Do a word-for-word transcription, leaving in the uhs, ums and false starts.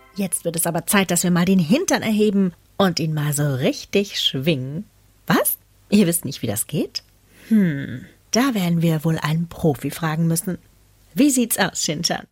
Jetzt wird es aber Zeit, dass wir mal den Hintern erheben und ihn mal so richtig schwingen. Was? Ihr wisst nicht, wie das geht? Hm, da werden wir wohl einen Profi fragen müssen. Wie sieht's aus, Shin-chan?